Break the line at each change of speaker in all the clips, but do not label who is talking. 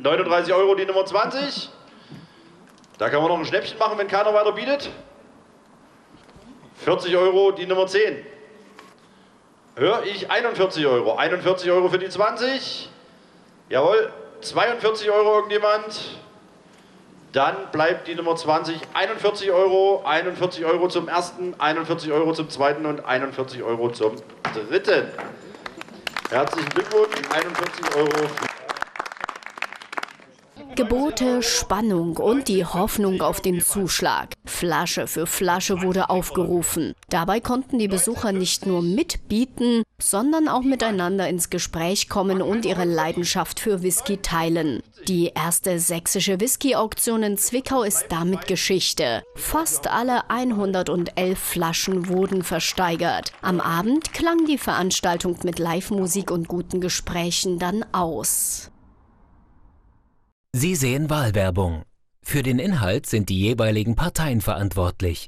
39 € die Nummer 20. Da kann man noch ein Schnäppchen machen, wenn keiner weiter bietet. 40 € die Nummer 10. Höre ich 41 €. 41 € für die 20. Jawohl, 42 € irgendjemand. Dann bleibt die Nummer 20 41 €. 41 € zum ersten, 41 € zum zweiten und 41 € zum dritten. Herzlichen Glückwunsch, 41 €.
Gebote, Spannung und die Hoffnung auf den Zuschlag. Flasche für Flasche wurde aufgerufen. Dabei konnten die Besucher nicht nur mitbieten, sondern auch miteinander ins Gespräch kommen und ihre Leidenschaft für Whisky teilen. Die erste sächsische Whisky-Auktion in Zwickau ist damit Geschichte. Fast alle 111 Flaschen wurden versteigert. Am Abend klang die Veranstaltung mit Live-Musik und guten Gesprächen dann aus.
Sie sehen Wahlwerbung. Für den Inhalt sind die jeweiligen Parteien verantwortlich.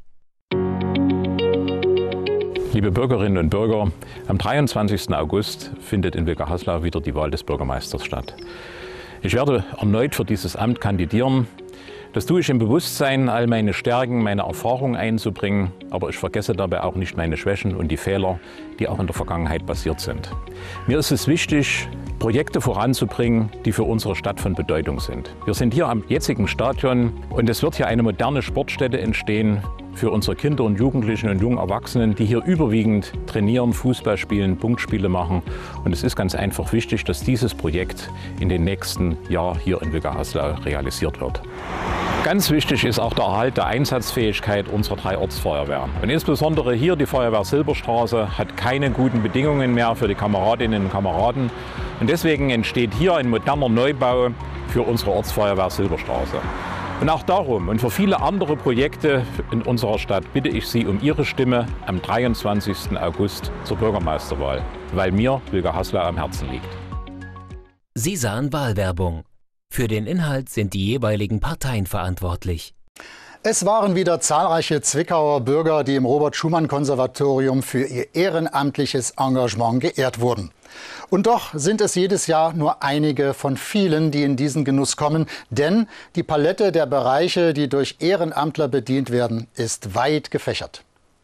Liebe Bürgerinnen und Bürger, am 23. August findet in Wilgerhaslau wieder die Wahl des Bürgermeisters statt. Ich werde erneut für dieses Amt kandidieren. Das tue ich im Bewusstsein, all meine Stärken, meine Erfahrungen einzubringen, aber ich vergesse dabei auch nicht meine Schwächen und die Fehler, die auch in der Vergangenheit passiert sind. Mir ist es wichtig, Projekte voranzubringen, die für unsere Stadt von Bedeutung sind. Wir sind hier am jetzigen Stadion und es wird hier eine moderne Sportstätte entstehen für unsere Kinder und Jugendlichen und jungen Erwachsenen, die hier überwiegend trainieren, Fußball spielen, Punktspiele machen. Und es ist ganz einfach wichtig, dass dieses Projekt in den nächsten Jahren hier in Wilgerhaslau realisiert wird. Ganz wichtig ist auch der Erhalt der Einsatzfähigkeit unserer 3 Ortsfeuerwehren. Und insbesondere hier die Feuerwehr Silberstraße hat keine guten Bedingungen mehr für die Kameradinnen und Kameraden. Und deswegen entsteht hier ein moderner Neubau für unsere Ortsfeuerwehr Silberstraße. Und auch darum und für viele andere Projekte in unserer Stadt bitte ich Sie um Ihre Stimme am 23. August zur Bürgermeisterwahl, weil mir Wilgerhaslau am Herzen liegt.
Sie sahen Wahlwerbung. Für den Inhalt sind die jeweiligen Parteien verantwortlich.
Es waren wieder zahlreiche Zwickauer Bürger, die im Robert-Schumann-Konservatorium für ihr ehrenamtliches Engagement geehrt wurden. Und doch sind es jedes Jahr nur einige von vielen, die in diesen Genuss kommen. Denn die Palette der Bereiche, die durch Ehrenamtler bedient werden, ist weit gefächert.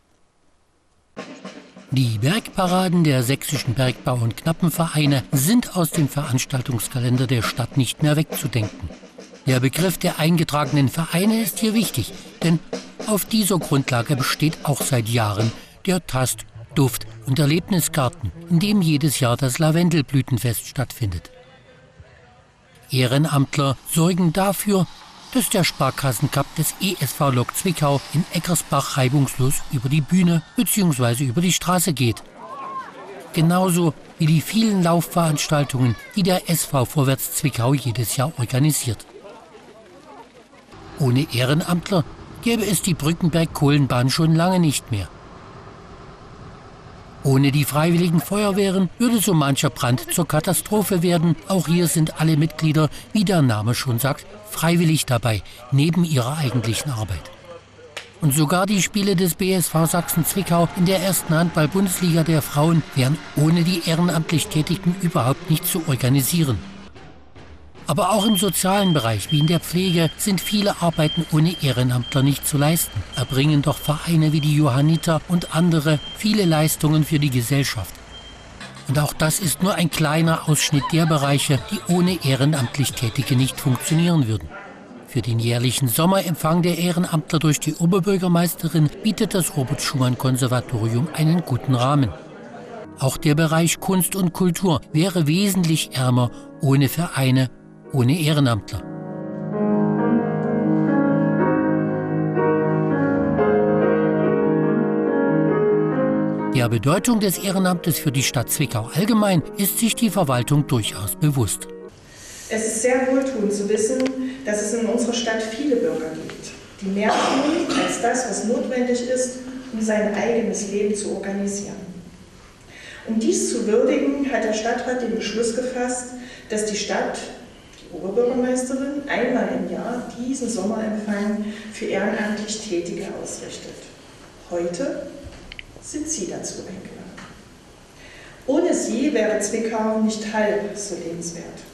Die Bergparaden der sächsischen Bergbau- und Knappenvereine sind aus dem Veranstaltungskalender der Stadt nicht mehr wegzudenken. Der Begriff der eingetragenen Vereine ist hier wichtig, denn auf dieser Grundlage besteht auch seit Jahren der Tast-, Duft- und Erlebnisgarten, in dem jedes Jahr das Lavendelblütenfest stattfindet. Ehrenamtler sorgen dafür, dass der Sparkassencup des ESV Lok Zwickau in Eckersbach reibungslos über die Bühne bzw. über die Straße geht. Genauso wie die vielen Laufveranstaltungen, die der SV Vorwärts Zwickau jedes Jahr organisiert. Ohne Ehrenamtler gäbe es die Brückenberg-Kohlenbahn schon lange nicht mehr. Ohne die freiwilligen Feuerwehren würde so mancher Brand zur Katastrophe werden. Auch hier sind alle Mitglieder, wie der Name schon sagt, freiwillig dabei, neben ihrer eigentlichen Arbeit. Und sogar die Spiele des BSV Sachsen-Zwickau in der ersten Handball-Bundesliga der Frauen wären ohne die ehrenamtlich Tätigen überhaupt nicht zu organisieren. Aber auch im sozialen Bereich wie in der Pflege sind viele Arbeiten ohne Ehrenamtler nicht zu leisten. Erbringen doch Vereine wie die Johanniter und andere viele Leistungen für die Gesellschaft. Und auch das ist nur ein kleiner Ausschnitt der Bereiche, die ohne ehrenamtlich Tätige nicht funktionieren würden. Für den jährlichen Sommerempfang der Ehrenamtler durch die Oberbürgermeisterin bietet das Robert-Schumann-Konservatorium einen guten Rahmen. Auch der Bereich Kunst und Kultur wäre wesentlich ärmer ohne Vereine, ohne Ehrenamtler. Der Bedeutung des Ehrenamtes für die Stadt Zwickau allgemein ist sich die Verwaltung durchaus bewusst.
Es ist sehr wohltuend zu wissen, dass es in unserer Stadt viele Bürger gibt, die mehr tun als das, was notwendig ist, um sein eigenes Leben zu organisieren. Um dies zu würdigen, hat der Stadtrat den Beschluss gefasst, dass die Stadt, die Oberbürgermeisterin, einmal im Jahr diesen Sommerempfang für ehrenamtlich Tätige ausrichtet. Heute sind Sie dazu eingeladen. Ohne Sie wäre Zwickau nicht halb so lebenswert.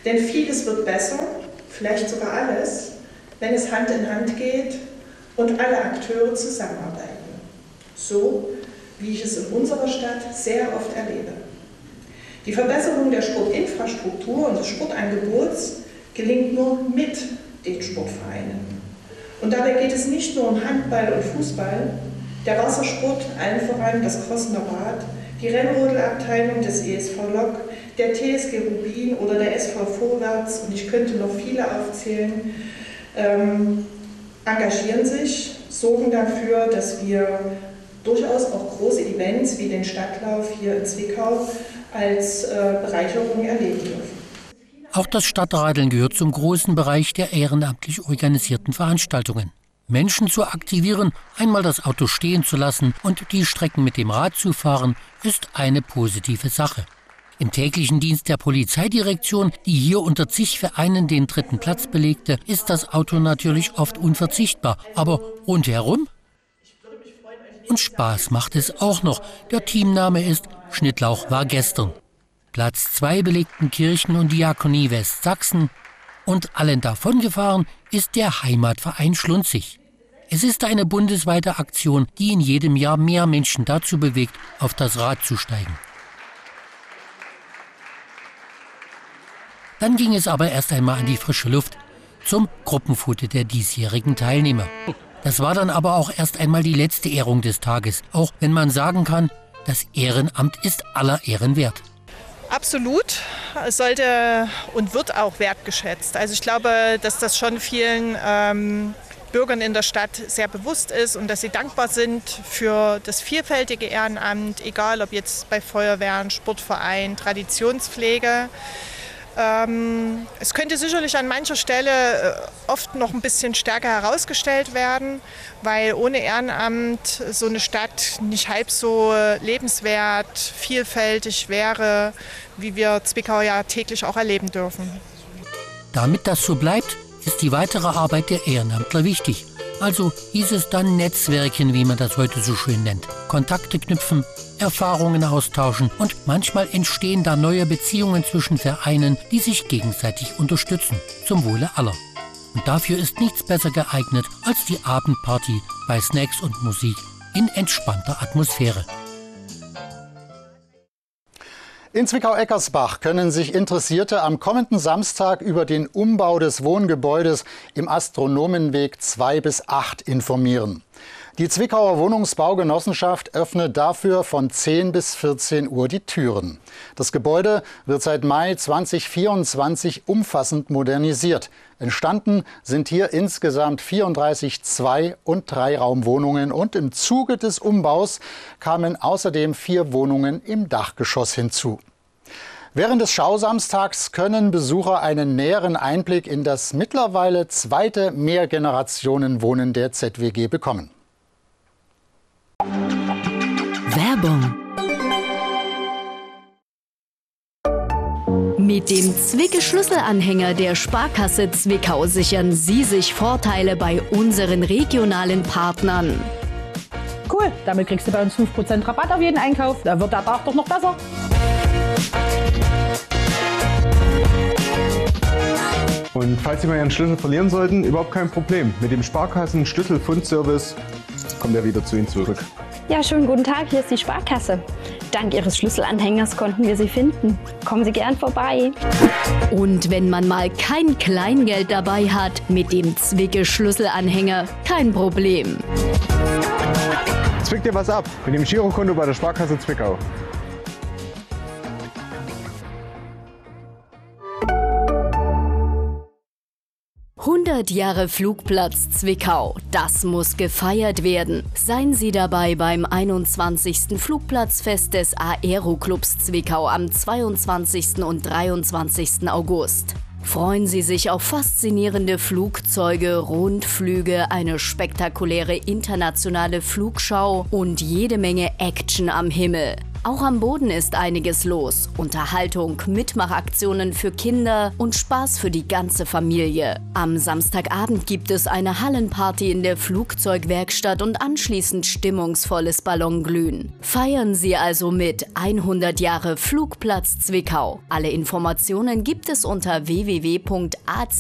Denn vieles wird besser, vielleicht sogar alles, wenn es Hand in Hand geht und alle Akteure zusammenarbeiten. So, wie ich es in unserer Stadt sehr oft erlebe. Die Verbesserung der Sportinfrastruktur und des Sportangebots gelingt nur mit den Sportvereinen. Und dabei geht es nicht nur um Handball und Fußball, der Wassersport, allen voran das Crossener Bad, die Rennrodelabteilung des ESV Lok, der TSG Rubin oder der SV Vorwärts, und ich könnte noch viele aufzählen, engagieren sich, sorgen dafür, dass wir durchaus auch große Events wie den Stadtlauf hier in Zwickau als Bereicherung erleben dürfen.
Auch das Stadtradeln gehört zum großen Bereich der ehrenamtlich organisierten Veranstaltungen. Menschen zu aktivieren, einmal das Auto stehen zu lassen und die Strecken mit dem Rad zu fahren, ist eine positive Sache. Im täglichen Dienst der Polizeidirektion, die hier unter zig Vereinen den 3. Platz belegte, ist das Auto natürlich oft unverzichtbar. Aber rundherum? Und Spaß macht es auch noch. Der Teamname ist Schnittlauch war gestern. Platz 2 belegten Kirchen und Diakonie Westsachsen. Und allen davongefahren ist der Heimatverein Schlunzig. Es ist eine bundesweite Aktion, die in jedem Jahr mehr Menschen dazu bewegt, auf das Rad zu steigen. Dann ging es aber erst einmal an die frische Luft, zum Gruppenfoto der diesjährigen Teilnehmer. Das war dann aber auch erst einmal die letzte Ehrung des Tages, auch wenn man sagen kann, das Ehrenamt ist aller Ehren wert.
Absolut. Es sollte und wird auch wertgeschätzt. Also ich glaube, dass das schon vielen Bürgern in der Stadt sehr bewusst ist und dass sie dankbar sind für das vielfältige Ehrenamt, egal ob jetzt bei Feuerwehren, Sportverein, Traditionspflege. Es könnte sicherlich an mancher Stelle oft noch ein bisschen stärker herausgestellt werden, weil ohne Ehrenamt so eine Stadt nicht halb so lebenswert, vielfältig wäre, wie wir Zwickau ja täglich auch erleben dürfen.
Damit das so bleibt, ist die weitere Arbeit der Ehrenamtler wichtig. Also hieß es dann Netzwerken, wie man das heute so schön nennt. Kontakte knüpfen, Erfahrungen austauschen und manchmal entstehen da neue Beziehungen zwischen Vereinen, die sich gegenseitig unterstützen, zum Wohle aller. Und dafür ist nichts besser geeignet als die Abendparty bei Snacks und Musik in entspannter Atmosphäre.
In Zwickau-Eckersbach können sich Interessierte am kommenden Samstag über den Umbau des Wohngebäudes im Astronomenweg 2 bis 8 informieren. Die Zwickauer Wohnungsbaugenossenschaft öffnet dafür von 10 bis 14 Uhr die Türen. Das Gebäude wird seit Mai 2024 umfassend modernisiert. Entstanden sind hier insgesamt 34 Zwei- und Dreiraumwohnungen und im Zuge des Umbaus kamen außerdem 4 Wohnungen im Dachgeschoss hinzu. Während des Schausamstags können Besucher einen näheren Einblick in das mittlerweile zweite Mehrgenerationenwohnen der ZWG bekommen.
Werbung. Mit dem Zwicke-Schlüsselanhänger der Sparkasse Zwickau sichern Sie sich Vorteile bei unseren regionalen Partnern.
Cool, damit kriegst du bei uns 5% Rabatt auf jeden Einkauf. Da wird der Tag doch noch besser.
Und falls Sie mal Ihren Schlüssel verlieren sollten, überhaupt kein Problem. Mit dem Sparkassen-Schlüsselfundservice kommt er wieder zu Ihnen zurück.
Ja, schönen guten Tag, hier ist die Sparkasse. Dank Ihres Schlüsselanhängers konnten wir Sie finden. Kommen Sie gern vorbei.
Und wenn man mal kein Kleingeld dabei hat, mit dem Zwicke-Schlüsselanhänger kein Problem.
Zwick dir was ab mit dem Girokonto bei der Sparkasse Zwickau.
Jahre Flugplatz Zwickau, das muss gefeiert werden. Seien Sie dabei beim 21. Flugplatzfest des Aeroclubs Zwickau am 22. und 23. August. Freuen Sie sich auf faszinierende Flugzeuge, Rundflüge, eine spektakuläre internationale Flugschau und jede Menge Action am Himmel. Auch am Boden ist einiges los. Unterhaltung, Mitmachaktionen für Kinder und Spaß für die ganze Familie. Am Samstagabend gibt es eine Hallenparty in der Flugzeugwerkstatt und anschließend stimmungsvolles Ballonglühen. Feiern Sie also mit 100 Jahre Flugplatz Zwickau. Alle Informationen gibt es unter www.ac-zwickau.de.